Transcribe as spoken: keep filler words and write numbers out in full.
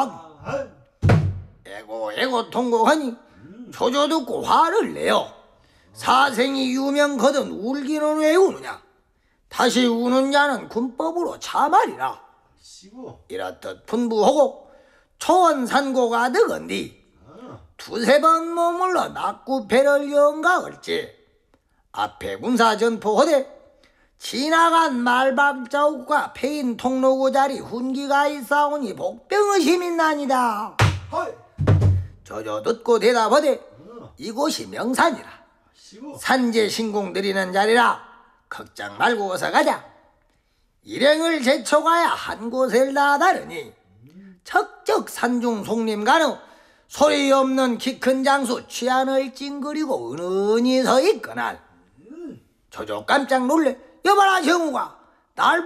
아, 애고 애고 통곡하니 조조 듣고 화를 내어 사생이 유명 거든 울기는 왜 우느냐. 다시 우는 자는 군법으로 참아리라. 시고. 이렇듯 분부하고 초원산고가 되건디 두세 번 머물러 낙구패를 영가을지 앞에 군사 전포하되 지나간 말박자욱과 폐인 통로구 자리 훈기가 있사오니 복병의심이 나니다. 헐. 조조 듣고 대답하되 이곳이 명산이라. 시고. 산재 신공 드리는 자리라. 걱정 말고 어서 가자. 일행을 제쳐가야 한 곳을 나다르니 척적 산중 송림 가는 소리 없는 키 큰 장수 취한을 찡그리고 은은히 서 있거날 조조 깜짝 놀래. 여봐라 정우가 날